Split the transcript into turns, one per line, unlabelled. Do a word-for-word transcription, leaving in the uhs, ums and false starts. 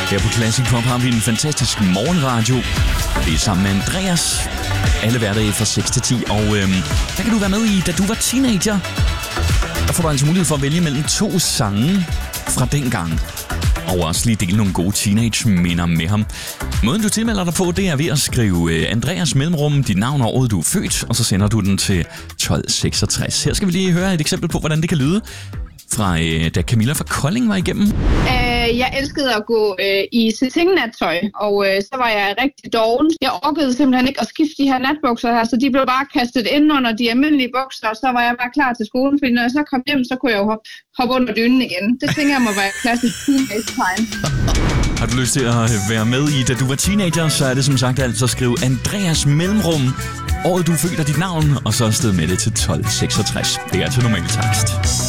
Her på Classic Pop har vi en fantastisk morgenradio. Det er sammen med Andreas. Alle hverdage fra seks til ti. Og øhm, hvad kan du være med i, da du var teenager? Der får du altså mulighed for at vælge mellem to sange fra dengang. Og også lige dele nogle gode teenage-minder med ham. Måden du tilmelder dig på, det er ved at skrive øh, Andreas mellemrum, dit navn og året du er født, og så sender du den til tolv seksogtres. Her skal vi lige høre et eksempel på, hvordan det kan lyde, fra øh, da Camilla fra Kolding var igennem.
Uh, jeg elskede at gå uh, i satin-nattøj, og uh, så var jeg rigtig doven. Jeg orkede simpelthen ikke at skifte de her natbukser her, så de blev bare kastet ind under de almindelige bukser, og så var jeg bare klar til skolen, fordi når jeg så kom hjem, så kunne jeg jo hoppe, hoppe under dynen igen. Det tænker jeg må være klassisk teenage-tegn.
Har du lyst til at være med i, da du var teenager, så er det som sagt altså at skrive Andreas mellemrum, året du er født og dit navn, og så afsted med det til tolv seksogtres. Det er til normal takst.